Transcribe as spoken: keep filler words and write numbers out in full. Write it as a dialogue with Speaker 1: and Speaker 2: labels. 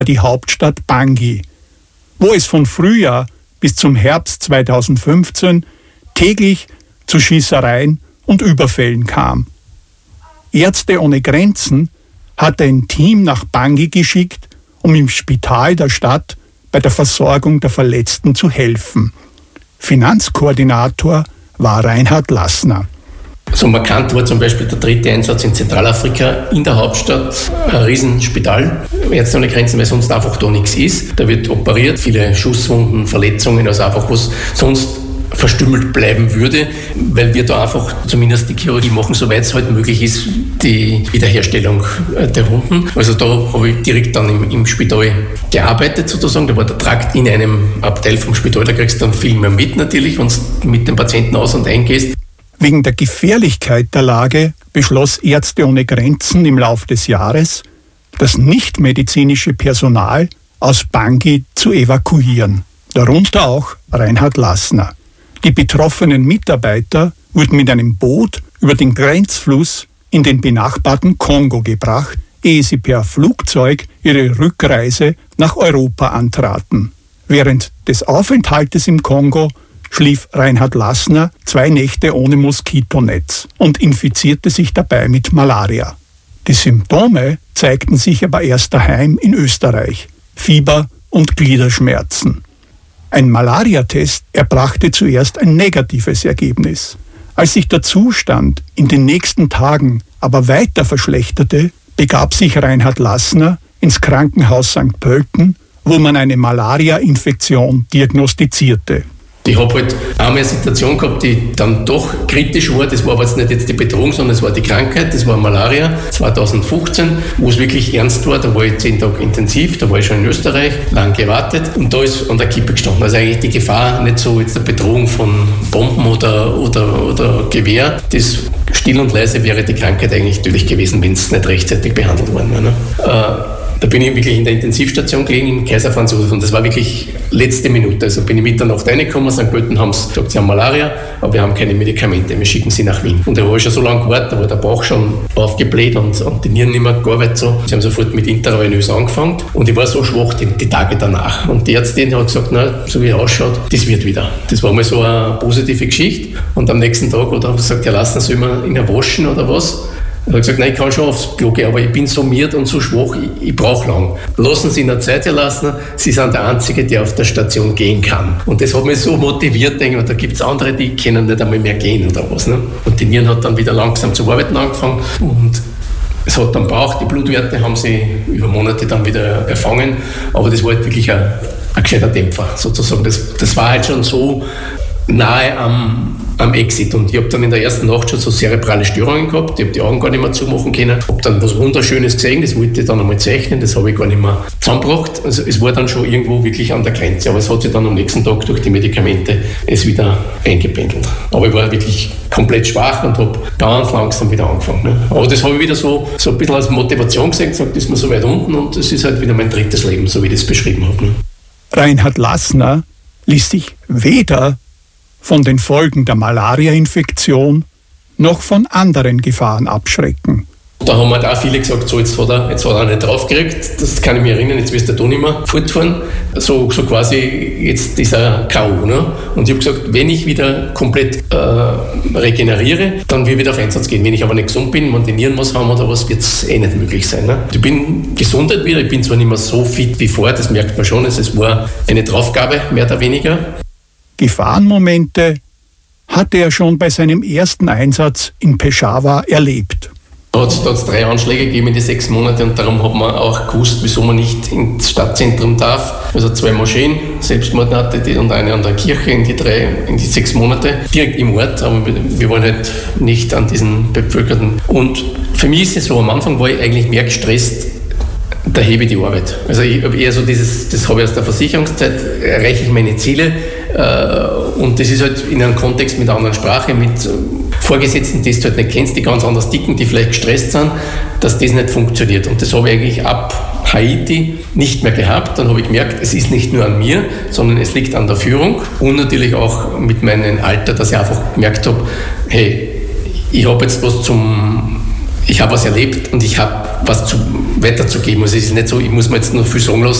Speaker 1: die Hauptstadt Bangui, wo es von Frühjahr bis zum Herbst zweitausendfünfzehn täglich zu Schießereien und Überfällen kam. Ärzte ohne Grenzen hatte ein Team nach Bangui geschickt, um im Spital der Stadt bei der Versorgung der Verletzten zu helfen. Finanzkoordinator war Reinhard Lassner.
Speaker 2: So markant war zum Beispiel der dritte Einsatz in Zentralafrika in der Hauptstadt, ein Riesenspital. Ärzte ohne Grenzen, weil sonst einfach da nichts ist. Da wird operiert, viele Schusswunden, Verletzungen, also einfach was sonst verstümmelt bleiben würde, weil wir da einfach zumindest die Chirurgie machen, soweit es halt möglich ist, die Wiederherstellung der Wunden. Also da habe ich direkt dann im, im Spital gearbeitet sozusagen. Da war der Trakt in einem Abteil vom Spital, da kriegst du dann viel mehr mit natürlich, wenn du mit dem Patienten aus- und eingehst.
Speaker 1: Wegen der Gefährlichkeit der Lage beschloss Ärzte ohne Grenzen im Laufe des Jahres, das nichtmedizinische Personal aus Bangui zu evakuieren. Darunter auch Reinhard Lassner. Die betroffenen Mitarbeiter wurden mit einem Boot über den Grenzfluss in den benachbarten Kongo gebracht, ehe sie per Flugzeug ihre Rückreise nach Europa antraten. Während des Aufenthaltes im Kongo schlief Reinhard Lassner zwei Nächte ohne Moskitonetz und infizierte sich dabei mit Malaria. Die Symptome zeigten sich aber erst daheim in Österreich: Fieber und Gliederschmerzen. Ein Malariatest erbrachte zuerst ein negatives Ergebnis. Als sich der Zustand in den nächsten Tagen aber weiter verschlechterte, begab sich Reinhard Lassner ins Krankenhaus Sankt Pölten, wo man eine Malaria-Infektion diagnostizierte.
Speaker 2: Ich habe halt einmal eine Situation gehabt, die dann doch kritisch war. Das war aber jetzt nicht jetzt die Bedrohung, sondern es war die Krankheit. Das war Malaria zweitausendfünfzehn, wo es wirklich ernst war. Da war ich zehn Tage intensiv, da war ich schon in Österreich, lang gewartet. Und da ist an der Kippe gestanden. Also eigentlich die Gefahr, nicht so jetzt eine Bedrohung von Bomben oder, oder, oder Gewehr. Das still und leise wäre die Krankheit eigentlich tödlich gewesen, wenn es nicht rechtzeitig behandelt worden wäre. Ne? Äh, Da bin ich wirklich in der Intensivstation gelegen, in Kaiser Franz Josef, und das war wirklich letzte Minute. Also bin ich Mitternacht reingekommen, Sankt Pölten haben sie gesagt, sie haben Malaria, aber wir haben keine Medikamente, wir schicken sie nach Wien. Und da habe ich schon so lange gewartet, da war der Bauch schon aufgebläht und, und die Nieren nicht mehr gearbeitet. So. Sie haben sofort mit Intravenös angefangen und ich war so schwach die, die Tage danach. Und die Ärztin hat gesagt, na, so wie er ausschaut, das wird wieder. Das war mal so eine positive Geschichte. Und am nächsten Tag hat er gesagt, ja, lassen Sie mich ihn waschen oder was. Er hat gesagt, nein, ich kann schon aufs Klo gehen, aber ich bin so miert und so schwach, ich, ich brauche lang. Lassen Sie ihn eine Zeit lassen, Sie sind der Einzige, der auf der Station gehen kann. Und das hat mich so motiviert, denke ich, da gibt es andere, die können nicht einmal mehr gehen oder was. Ne? Und die Nieren hat dann wieder langsam zu arbeiten angefangen und es hat dann braucht, die Blutwerte haben sie über Monate dann wieder erfangen, aber das war halt wirklich ein, ein gescheiter Dämpfer sozusagen. Das, das war halt schon so nahe am, am Exit. Und ich habe dann in der ersten Nacht schon so zerebrale Störungen gehabt. Ich habe die Augen gar nicht mehr zumachen können. Ich habe dann was Wunderschönes gesehen, das wollte ich dann einmal zeichnen, das habe ich gar nicht mehr zusammengebracht. Also es war dann schon irgendwo wirklich an der Grenze, aber es hat sich dann am nächsten Tag durch die Medikamente es wieder eingependelt. Aber ich war wirklich komplett schwach und habe ganz langsam wieder angefangen. Ne? Aber das habe ich wieder so, so ein bisschen als Motivation gesehen, gesagt, ist mir so weit unten und es ist halt wieder mein drittes Leben, so wie ich das beschrieben habe. Ne?
Speaker 1: Reinhard Lassner ließ sich weder von den Folgen der Malaria-Infektion noch von anderen Gefahren abschrecken.
Speaker 2: Da haben halt auch viele gesagt, so jetzt hat er, jetzt hat er nicht draufgekriegt, das kann ich mich erinnern, jetzt wirst du da nicht mehr fortfahren. So, so quasi jetzt dieser K O. Ne? Und ich habe gesagt, wenn ich wieder komplett äh, regeneriere, dann will ich wieder auf Einsatz gehen. Wenn ich aber nicht gesund bin, wenn die Nieren was haben oder was, wird es eh nicht möglich sein. Ne? Ich bin Gesundheit wieder, ich bin zwar nicht mehr so fit wie vorher, das merkt man schon, es war eine Draufgabe, mehr oder weniger.
Speaker 1: Gefahrenmomente hatte er schon bei seinem ersten Einsatz in Peshawar erlebt.
Speaker 2: Da hat es drei Anschläge gegeben in die sechs Monate und darum hat man auch gewusst, wieso man nicht ins Stadtzentrum darf. Also zwei Moscheen, Selbstmord hatte die und eine an der Kirche in die drei, in die sechs Monate, direkt im Ort, aber wir waren halt nicht an diesen bevölkerten. Und für mich ist es so, am Anfang war ich eigentlich mehr gestresst, da hebe ich die Arbeit. Also ich habe eher so dieses, das habe ich aus der Versicherungszeit, erreiche ich meine Ziele äh, und das ist halt in einem Kontext mit einer anderen Sprache, mit Vorgesetzten, die du halt nicht kennst, die ganz anders ticken, die vielleicht gestresst sind, dass das nicht funktioniert. Und das habe ich eigentlich ab Haiti nicht mehr gehabt. Dann habe ich gemerkt, es ist nicht nur an mir, sondern es liegt an der Führung und natürlich auch mit meinem Alter, dass ich einfach gemerkt habe, hey, ich habe jetzt was zum ich habe was erlebt und ich habe was zu, weiterzugeben. Also es ist nicht so, ich muss mir jetzt nur viel sagen lassen,